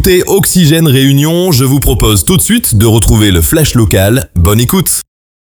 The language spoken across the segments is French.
T'es Oxygène Réunion, je vous propose tout de suite de retrouver le Flash local. Bonne écoute.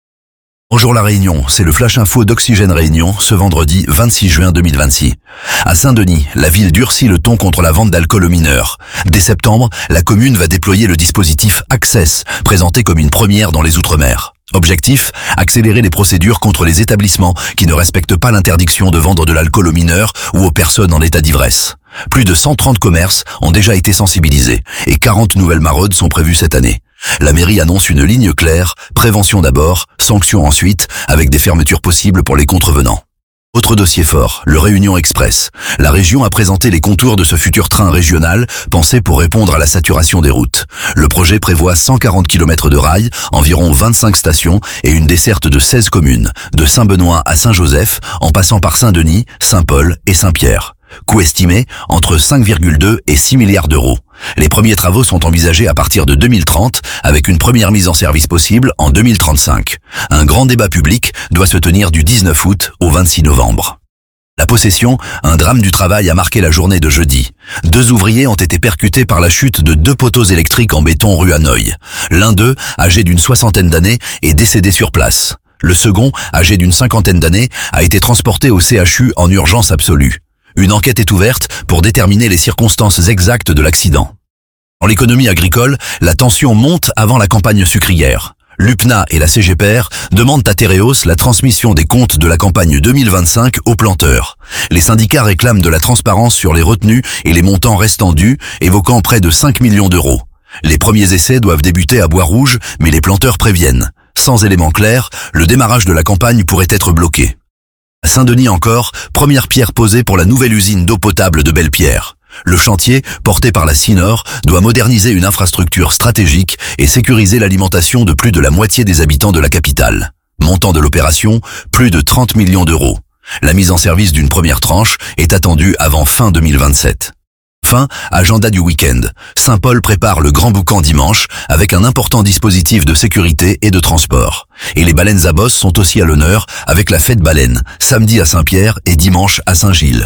Bonjour la Réunion, c'est le Flash Info d'Oxygène Réunion ce vendredi 26 juin 2026. À Saint-Denis, la ville durcit le ton contre la vente d'alcool aux mineurs. Dès septembre, la commune va déployer le dispositif Access, présenté comme une première dans les Outre-mer. Objectif, accélérer les procédures contre les établissements qui ne respectent pas l'interdiction de vendre de l'alcool aux mineurs ou aux personnes en état d'ivresse. Plus de 130 commerces ont déjà été sensibilisés et 40 nouvelles maraudes sont prévues cette année. La mairie annonce une ligne claire, prévention d'abord, sanctions ensuite, avec des fermetures possibles pour les contrevenants. Autre dossier fort, le Réunion Express. La région a présenté les contours de ce futur train régional, pensé pour répondre à la saturation des routes. Le projet prévoit 140 km de rails, environ 25 stations et une desserte de 16 communes, de Saint-Benoît à Saint-Joseph, en passant par Saint-Denis, Saint-Paul et Saint-Pierre. Coût estimé entre 5,2 et 6 milliards d'euros. Les premiers travaux sont envisagés à partir de 2030, avec une première mise en service possible en 2035. Un grand débat public doit se tenir du 19 août au 26 novembre. La possession, un drame du travail a marqué la journée de jeudi. 2 ouvriers ont été percutés par la chute de 2 poteaux électriques en béton rue Hanoï. L'un d'eux, âgé d'une 60aine d'années, est décédé sur place. Le second, âgé d'une 50aine d'années, a été transporté au CHU en urgence absolue. Une enquête est ouverte pour déterminer les circonstances exactes de l'accident. Dans l'économie agricole, la tension monte avant la campagne sucrière. L'UPNA et la CGPR demandent à Tereos la transmission des comptes de la campagne 2025 aux planteurs. Les syndicats réclament de la transparence sur les retenues et les montants restants dus, évoquant près de 5 millions d'euros. Les premiers essais doivent débuter à Bois-Rouge, mais les planteurs préviennent. Sans éléments clairs, le démarrage de la campagne pourrait être bloqué. À Saint-Denis encore, première pierre posée pour la nouvelle usine d'eau potable de Belle-Pierre. Le chantier, porté par la Sinor, doit moderniser une infrastructure stratégique et sécuriser l'alimentation de plus de la moitié des habitants de la capitale. Montant de l'opération, plus de 30 millions d'euros. La mise en service d'une première tranche est attendue avant fin 2027. Fin, agenda du week-end. Saint-Paul prépare le Grand Boucan dimanche avec un important dispositif de sécurité et de transport. Et les baleines à bosse sont aussi à l'honneur avec la fête baleine, samedi à Saint-Pierre et dimanche à Saint-Gilles.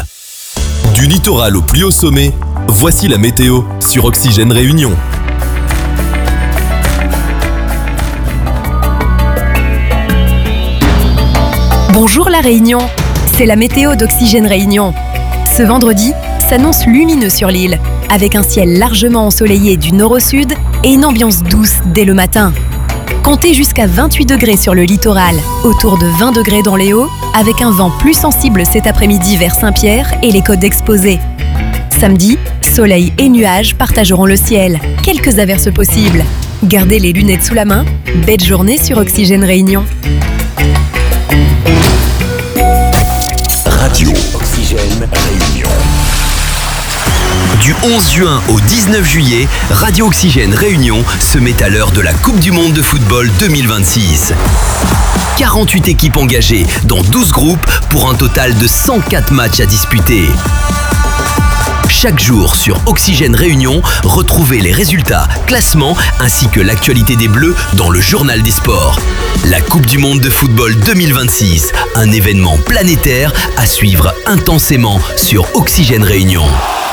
Du littoral au plus haut sommet, voici la météo sur Oxygène Réunion. Bonjour la Réunion, c'est la météo d'Oxygène Réunion. Ce vendredi s'annonce lumineux sur l'île, avec un ciel largement ensoleillé du nord au sud et une ambiance douce dès le matin. Comptez jusqu'à 28 degrés sur le littoral, autour de 20 degrés dans les Hauts, avec un vent plus sensible cet après-midi vers Saint-Pierre et les côtes exposées. Samedi, soleil et nuages partageront le ciel, quelques averses possibles. Gardez les lunettes sous la main, belle journée sur Oxygène Réunion. Radio Oxygène Réunion. Du 11 juin au 19 juillet, Radio Oxygène Réunion se met à l'heure de la Coupe du Monde de football 2026. 48 équipes engagées dans 12 groupes pour un total de 104 matchs à disputer. Chaque jour sur Oxygène Réunion, retrouvez les résultats, classements ainsi que l'actualité des Bleus dans le journal des sports. La Coupe du Monde de football 2026, un événement planétaire à suivre intensément sur Oxygène Réunion.